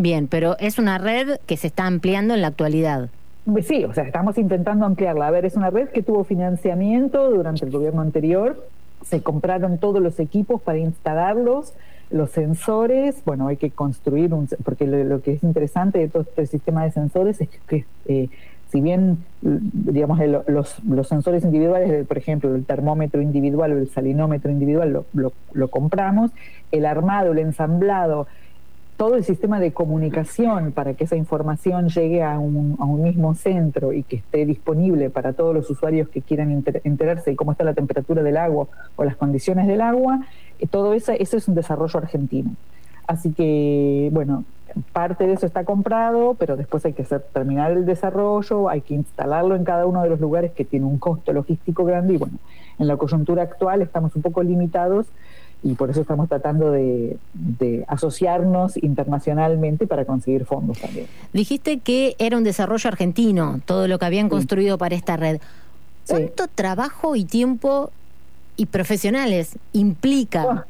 Bien, pero es una red que se está ampliando en la actualidad. Sí, o sea, estamos intentando ampliarla. A ver, es una red que tuvo financiamiento durante el gobierno anterior, se compraron todos los equipos para instalarlos, los sensores, bueno, hay que construir porque lo que es interesante de todo este sistema de sensores es que si bien, digamos, los sensores individuales, por ejemplo, el termómetro individual o el salinómetro individual lo compramos, el armado, el ensamblado, todo el sistema de comunicación para que esa información llegue a un mismo centro y que esté disponible para todos los usuarios que quieran enterarse de cómo está la temperatura del agua o las condiciones del agua, todo eso es un desarrollo argentino. Así que, bueno, parte de eso está comprado, pero después hay que terminar el desarrollo, hay que instalarlo en cada uno de los lugares que tiene un costo logístico grande y bueno, en la coyuntura actual estamos un poco limitados y por eso estamos tratando de asociarnos internacionalmente para conseguir fondos también. Dijiste que era un desarrollo argentino, todo lo que habían construido para esta red. ¿Cuánto trabajo y tiempo y profesionales implica?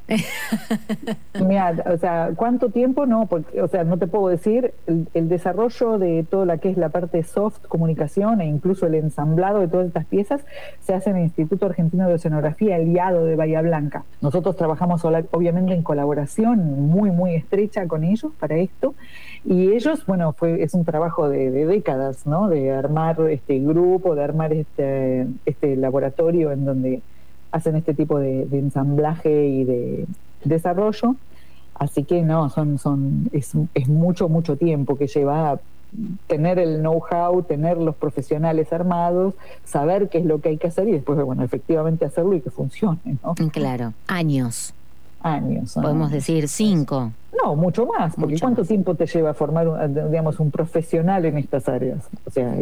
Mira, o sea, ¿cuánto tiempo? No, porque, o sea, no te puedo decir. El desarrollo de toda la que es la parte soft, comunicación e incluso el ensamblado de todas estas piezas se hace en el Instituto Argentino de Oceanografía, el IADO de Bahía Blanca. Nosotros trabajamos obviamente en colaboración muy estrecha con ellos para esto y ellos, bueno, es un trabajo de décadas, ¿no? De armar este grupo, de armar este laboratorio en donde hacen este tipo de ensamblaje y de desarrollo, así que no, es mucho tiempo que lleva tener el know-how, tener los profesionales armados, saber qué es lo que hay que hacer y después, bueno, efectivamente hacerlo y que funcione, ¿no? Claro, años. Años. Podemos decir 5. No, mucho más, porque ¿cuánto tiempo te lleva formar, digamos, un profesional en estas áreas? O sea,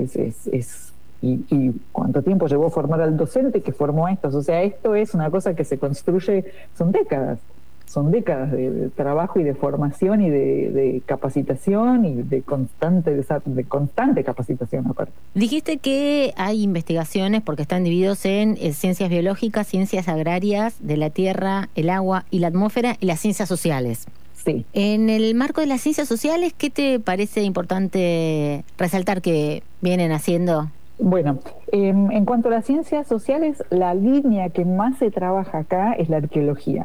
y cuánto tiempo llevó formar al docente que formó estas. O sea, esto es una cosa que se construye, son décadas de trabajo y de formación y de capacitación y de constante capacitación aparte. Dijiste que hay investigaciones porque están divididos en ciencias biológicas, ciencias agrarias, de la tierra, el agua y la atmósfera y las ciencias sociales. Sí. En el marco de las ciencias sociales, ¿qué te parece importante resaltar que vienen haciendo? Bueno, en cuanto a las ciencias sociales, la línea que más se trabaja acá es la arqueología,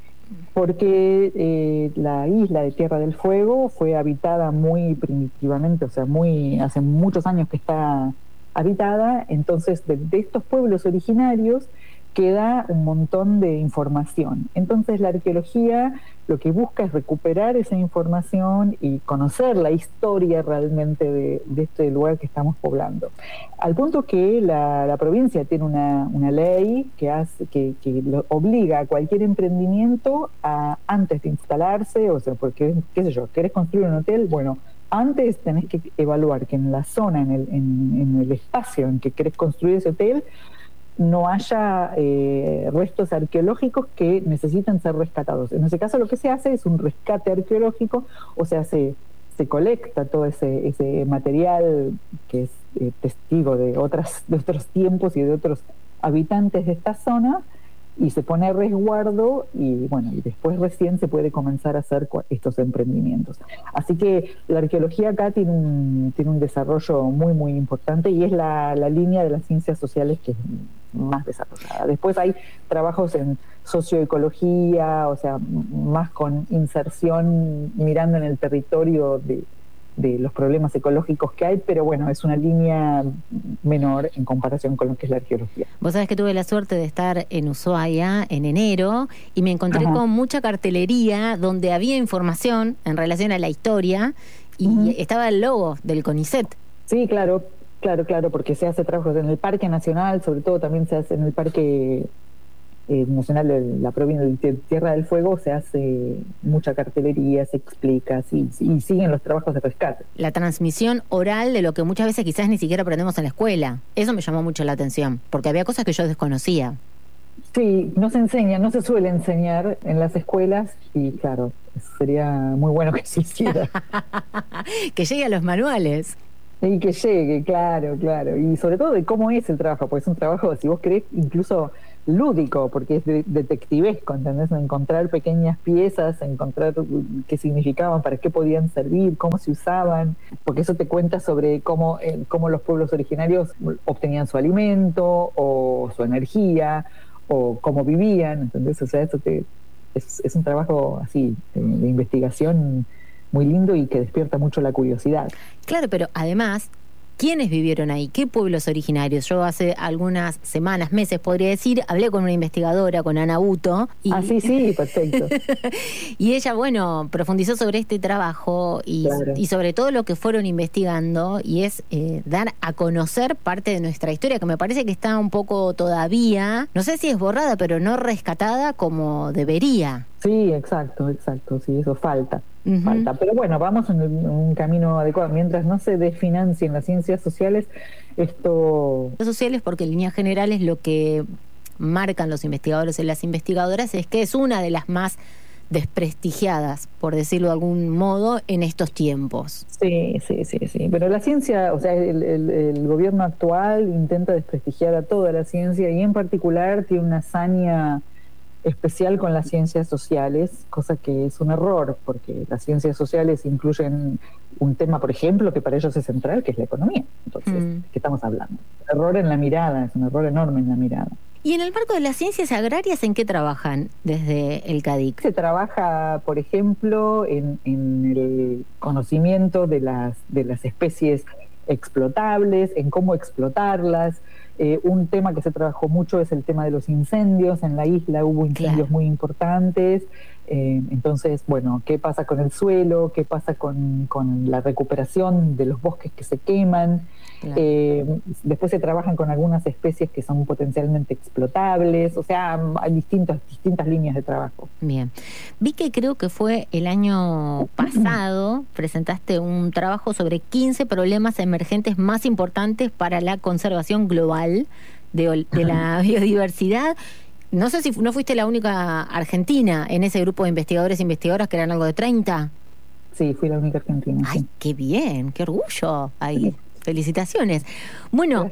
porque la isla de Tierra del Fuego fue habitada muy primitivamente, o sea, hace muchos años que está habitada, entonces de estos pueblos originarios queda un montón de información. Entonces la arqueología lo que busca es recuperar esa información y conocer la historia realmente de este lugar que estamos poblando. Al punto que la provincia tiene una ley que lo obliga a cualquier emprendimiento a, antes de instalarse, o sea, porque, qué sé yo, ¿querés construir un hotel? Bueno, antes tenés que evaluar que en la zona, en el espacio en que querés construir ese hotel, no haya restos arqueológicos que necesiten ser rescatados. En ese caso lo que se hace es un rescate arqueológico, o sea, se colecta todo ese material que es testigo de otros tiempos y de otros habitantes de esta zona, y se pone a resguardo y bueno, y después recién se puede comenzar a hacer estos emprendimientos. Así que la arqueología acá tiene un desarrollo muy importante y es la línea de las ciencias sociales que es más desarrollada. Después hay trabajos en socioecología, o sea, más con inserción mirando en el territorio de los problemas ecológicos que hay, pero bueno, es una línea menor en comparación con lo que es la arqueología. Vos sabés que tuve la suerte de estar en Ushuaia en enero y me encontré con mucha cartelería donde había información en relación a la historia y estaba el logo del CONICET. Sí, claro, porque se hace trabajos en el Parque Nacional, sobre todo también se hace en el Parque Nacional de la provincia de Tierra del Fuego, se hace mucha cartelería, se explica, y siguen los trabajos de rescate. La transmisión oral de lo que muchas veces quizás ni siquiera aprendemos en la escuela, eso me llamó mucho la atención, porque había cosas que yo desconocía. Sí, no se suele enseñar en las escuelas y claro, sería muy bueno que se hiciera. Que llegue a los manuales. Y que llegue, claro, y sobre todo de cómo es el trabajo, porque es un trabajo, si vos querés, incluso lúdico, porque es detectivesco, ¿entendés? Encontrar pequeñas piezas, encontrar qué significaban, para qué podían servir, cómo se usaban, porque eso te cuenta sobre cómo los pueblos originarios obtenían su alimento o su energía o cómo vivían, ¿entendés? O sea, es un trabajo así de investigación muy lindo y que despierta mucho la curiosidad. Claro, pero además, ¿quiénes vivieron ahí? ¿Qué pueblos originarios? Yo hace algunas semanas, meses podría decir, hablé con una investigadora, con Ana Buto. Sí, perfecto. Y ella, bueno, profundizó sobre este trabajo Claro. y sobre todo lo que fueron investigando, y es dar a conocer parte de nuestra historia, que me parece que está un poco todavía, no sé si es borrada, pero no rescatada como debería. Sí, exacto, sí, eso falta. Falta. Pero bueno, vamos en un camino adecuado. Mientras no se desfinancien las ciencias sociales, esto... Las sociales, porque en líneas generales lo que marcan los investigadores y las investigadoras es que es una de las más desprestigiadas, por decirlo de algún modo, en estos tiempos. Sí. Pero la ciencia, o sea, el gobierno actual intenta desprestigiar a toda la ciencia y en particular tiene una hazaña especial con las ciencias sociales, cosa que es un error, porque las ciencias sociales incluyen un tema, por ejemplo, que para ellos es central, que es la economía. Entonces, ¿de qué estamos hablando? Un error en la mirada, es un error enorme en la mirada. ¿Y en el marco de las ciencias agrarias en qué trabajan desde el CADIC? Se trabaja, por ejemplo, en el conocimiento de las especies explotables, en cómo explotarlas. Un tema que se trabajó mucho es el tema de los incendios. En la isla hubo incendios muy importantes. Entonces, bueno, ¿qué pasa con el suelo? ¿Qué pasa con la recuperación de los bosques que se queman? Claro. Después se trabajan con algunas especies que son potencialmente explotables. O sea, hay distintas líneas de trabajo. Bien. Vi que creo que fue el año pasado, presentaste un trabajo sobre 15 problemas emergentes más importantes para la conservación global de la biodiversidad. No sé si no fuiste la única argentina en ese grupo de investigadores e investigadoras, que eran algo de 30. Sí, fui la única argentina. Ay, sí. Qué bien, qué orgullo ahí. Sí. Felicitaciones. Bueno,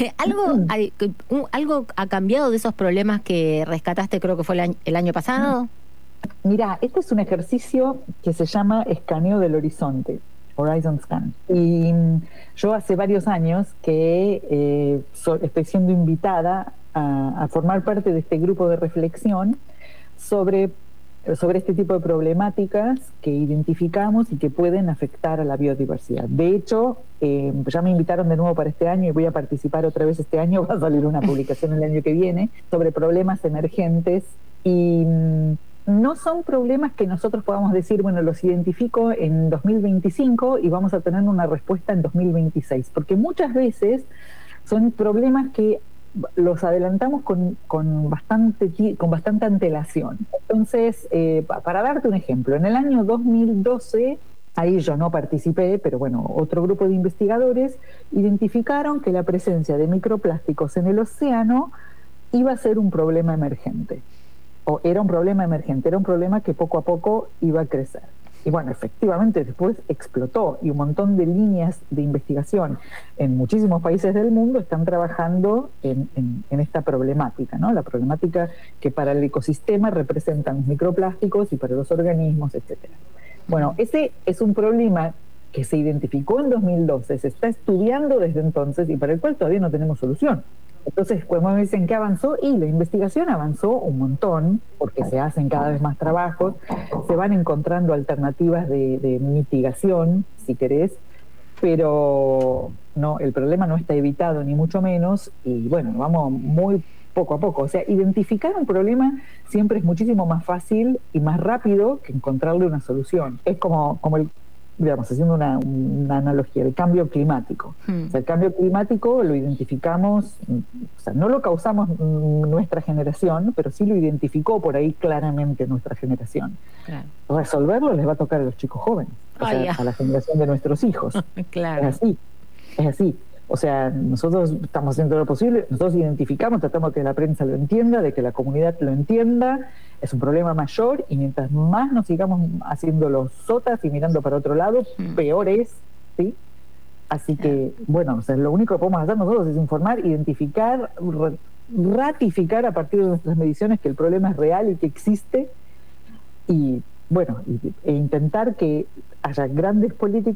¿algo ha cambiado de esos problemas que rescataste, creo que fue el año pasado? Mira, este es un ejercicio que se llama escaneo del horizonte, Horizon Scan. Y yo hace varios años que estoy siendo invitada a formar parte de este grupo de reflexión sobre este tipo de problemáticas que identificamos y que pueden afectar a la biodiversidad. De hecho, ya me invitaron de nuevo para este año y voy a participar otra vez este año. Va a salir una publicación el año que viene sobre problemas emergentes y no son problemas que nosotros podamos decir, bueno, los identifico en 2025 y vamos a tener una respuesta en 2026, porque muchas veces son problemas que los adelantamos con bastante antelación. Entonces, para darte un ejemplo, en el año 2012, ahí yo no participé, pero bueno, otro grupo de investigadores identificaron que la presencia de microplásticos en el océano iba a ser un problema emergente. O era un problema emergente, era un problema que poco a poco iba a crecer. Y bueno, efectivamente después explotó y un montón de líneas de investigación en muchísimos países del mundo están trabajando en esta problemática, ¿no? La problemática que para el ecosistema representan los microplásticos y para los organismos, etcétera. Bueno, ese es un problema que se identificó en 2012, se está estudiando desde entonces y para el cual todavía no tenemos solución. Entonces, cuando me dicen que avanzó, y la investigación avanzó un montón, porque se hacen cada vez más trabajos, se van encontrando alternativas de mitigación, si querés, pero no, el problema no está evitado, ni mucho menos, y bueno, vamos muy poco a poco. O sea, identificar un problema siempre es muchísimo más fácil y más rápido que encontrarle una solución. Es como el, digamos, haciendo una analogía, el cambio climático. O sea, el cambio climático lo identificamos, o sea, no lo causamos nuestra generación, pero sí lo identificó por ahí claramente nuestra generación. Claro. Resolverlo les va a tocar a los chicos jóvenes, o sea, a la generación de nuestros hijos. Claro. Es así. O sea, nosotros estamos haciendo lo posible, nosotros identificamos, tratamos de que la prensa lo entienda, de que la comunidad lo entienda, es un problema mayor y mientras más nos sigamos haciendo los sotas y mirando para otro lado, peor es, ¿sí? Así que, bueno, o sea, lo único que podemos hacer nosotros es informar, identificar, ratificar a partir de nuestras mediciones que el problema es real y que existe, y bueno, e intentar que haya grandes políticas